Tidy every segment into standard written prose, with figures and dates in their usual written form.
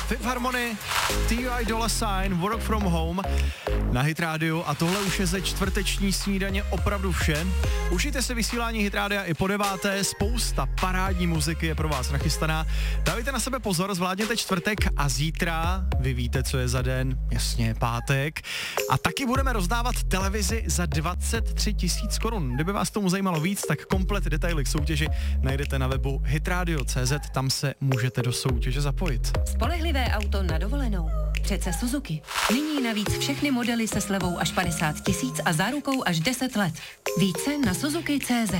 Fifth Harmony, T.I. Dolla Sign, Work From Home na Hit Radio a tohle už je ze čtvrteční snídaně opravdu vše. Užijte se vysílání Hit Radia i po 9. Spousta parádní muziky je pro vás nachystaná. Dávejte na sebe pozor, zvládněte čtvrtek a zítra, vy víte, co je za den, jasně, pátek. A taky budeme rozdávat televizi za 23 000 korun. Kdyby vás tomu zajímalo víc, tak komplet detaily k soutěži najdete na webu hitradio.cz, tam se můžete do soutěže zapojit. Spolehlivé auto na dovolenou. Přece Suzuki. Nyní navíc všechny modely se slevou až 50 000 a zárukou až 10 let. Více na Suzuki.cz.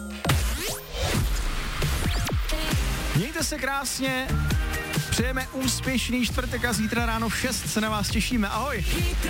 Mějte se krásně, přejeme úspěšný čtvrtek a zítra ráno v 6 se na vás těšíme. Ahoj!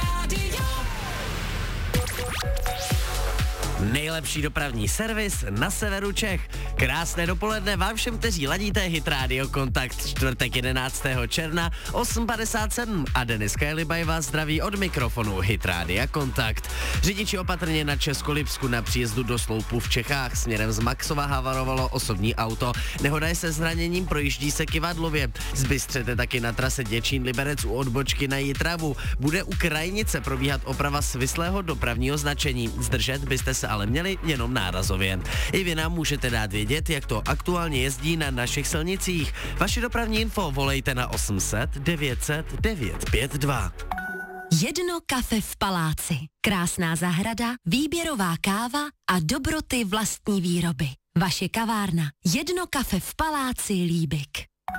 Nejlepší dopravní servis na severu Čech. Krásné dopoledne vám všem, kteří ladíte Hit Radio Kontakt. Čtvrtek 11. června 8:57 a Denis Kajlibaj vás zdraví od mikrofonu Hit Radio Kontakt. Řidiči opatrně na Českolipsku na příjezdu do Sloupu v Čechách. Směrem z Maxova havarovalo osobní auto. Nehoda je se zraněním, projíždí se Kyvadlově. Zbystřete taky na trase Děčín-Liberec u odbočky na Jitravu. Bude u Krajnice probíhat oprava svislého dopravního značení. Zdržet byste se ale měli jenom nárazově. I vy nám můžete dát vědět, jak to aktuálně jezdí na našich silnicích. Vaše dopravní info volejte na 800 900 952. Jedno kafe v paláci. Krásná zahrada, výběrová káva a dobroty vlastní výroby. Vaše kavárna. Jedno kafe v paláci Líbik.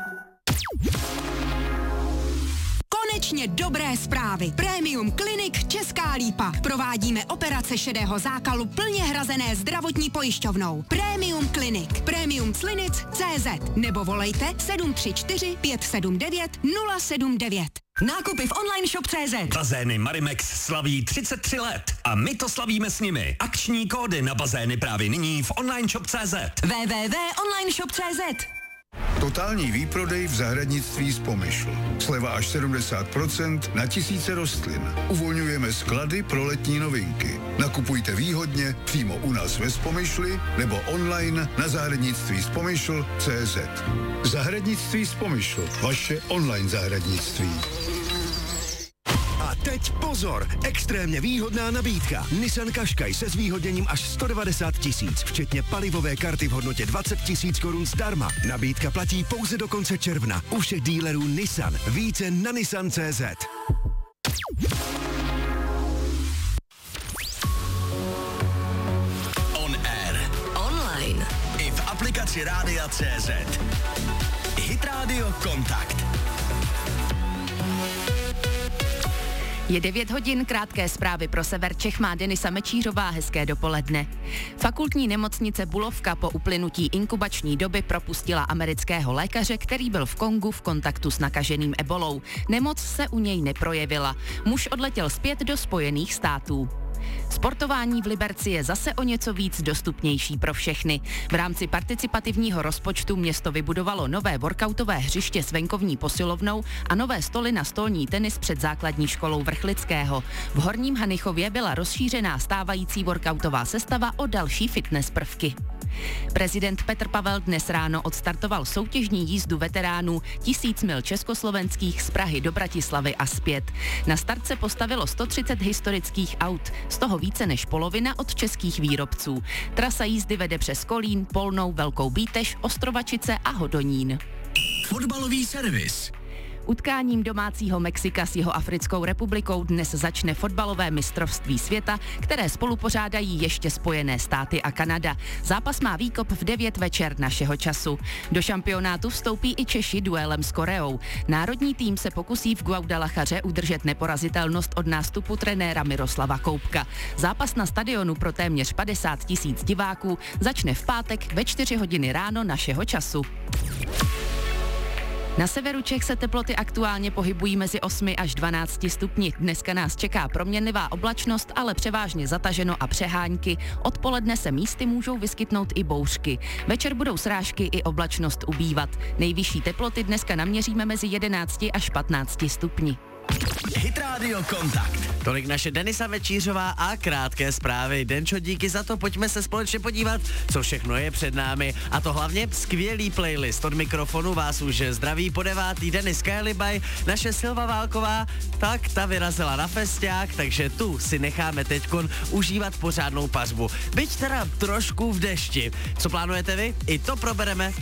Konečně dobré zprávy. Premium Clinic Česká Lípa. Provádíme operace šedého zákalu plně hrazené zdravotní pojišťovnou. Premium Clinic. Premiumclinic.cz nebo volejte 734 579 079. Nákupy v online shop.cz. Bazény Marimex slaví 33 let a my to slavíme s nimi. Akční kódy na bazény právě nyní v online shop.cz. www.onlineshop.cz. Totální výprodej v zahradnictví z Pomyšl. Sleva až 70% na tisíce rostlin. Uvolňujeme sklady pro letní novinky. Nakupujte výhodně přímo u nás ve Spomyšli nebo online na zahradnictví.spomyšl.cz. Zahradnictví z Pomyšl. Vaše online zahradnictví. A teď pozor, extrémně výhodná nabídka. Nissan Qashqai se zvýhodněním až 190 000, včetně palivové karty v hodnotě 20 000 korun zdarma. Nabídka platí pouze do konce června. U všech dílerů Nissan. Více na nissan.cz. On air. Online. I v aplikaci Rádia.cz. Hit Radio Kontakt. Je 9 hodin, krátké zprávy pro sever Čech má Denisa Mečířová, hezké dopoledne. Fakultní nemocnice Bulovka po uplynutí inkubační doby propustila amerického lékaře, který byl v Kongu v kontaktu s nakaženým ebolou. Nemoc se u něj neprojevila. Muž odletěl zpět do Spojených států. Sportování v Liberci je zase o něco víc dostupnější pro všechny. V rámci participativního rozpočtu město vybudovalo nové workoutové hřiště s venkovní posilovnou a nové stoly na stolní tenis před základní školou Vrchlického. V Horním Hanichově byla rozšířená stávající workoutová sestava o další fitness prvky. Prezident Petr Pavel dnes ráno odstartoval soutěžní jízdu veteránů 1000 mil československých z Prahy do Bratislavy a zpět. Na start se postavilo 130 historických aut, z toho více než polovina od českých výrobců. Trasa jízdy vede přes Kolín, Polnou, Velkou Bíteš, Ostrovačice a Hodonín. Fotbalový servis. Utkáním domácího Mexika s Jihoafrickou republikou dnes začne fotbalové mistrovství světa, které spolupořádají ještě Spojené státy a Kanada. Zápas má výkop v 9 večer našeho času. Do šampionátu vstoupí i Češi duelem s Koreou. Národní tým se pokusí v Guadalajaře udržet neporazitelnost od nástupu trenéra Miroslava Koupka. Zápas na stadionu pro téměř 50 000 diváků začne v pátek ve 4 hodiny ráno našeho času. Na severu Čech se teploty aktuálně pohybují mezi 8 až 12 stupni. Dneska nás čeká proměnlivá oblačnost, ale převážně zataženo a přehánky. Odpoledne se místy můžou vyskytnout i bouřky. Večer budou srážky i oblačnost ubývat. Nejvyšší teploty dneska naměříme mezi 11 až 15 stupni. Hit Radio Kontakt. Tolik naše Denisa Večířová a krátké zprávy. Denčo, díky za to, pojďme se společně podívat, co všechno je před námi. A to hlavně skvělý playlist. Od mikrofonu vás už zdraví po 9. Denis Kálibaj, naše Silva Válková, tak ta vyrazila na festiák, takže tu si necháme teďkon užívat pořádnou pařbu. Byť teda trošku v dešti. Co plánujete vy? I to probereme